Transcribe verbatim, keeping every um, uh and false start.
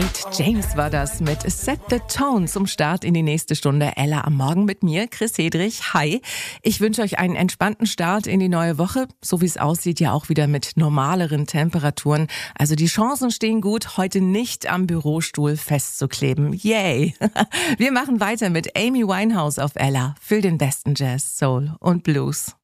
James war das mit Set the Tone zum Start in die nächste Stunde. Ella am Morgen mit mir, Chris Hedrich. Hi. Ich wünsche euch einen entspannten Start in die neue Woche. So wie es aussieht, ja auch wieder mit normaleren Temperaturen. Also die Chancen stehen gut, heute nicht am Bürostuhl festzukleben. Yay. Wir machen weiter mit Amy Winehouse auf Ella für den besten Jazz, Soul und Blues.